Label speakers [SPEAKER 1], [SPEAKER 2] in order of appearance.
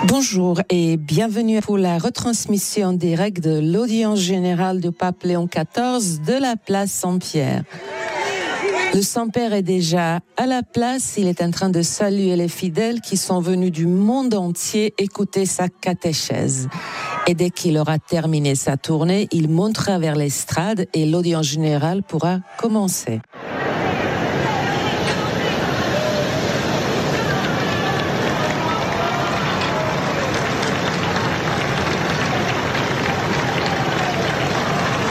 [SPEAKER 1] Bonjour et bienvenue pour la retransmission directe de l'audience générale du pape Léon XIV de la place Saint-Pierre. Le Saint-Père est déjà à la place, il est en train de saluer les fidèles qui sont venus du monde entier écouter sa catéchèse. Et dès qu'il aura terminé sa tournée, il montera vers l'estrade et l'audience générale pourra commencer.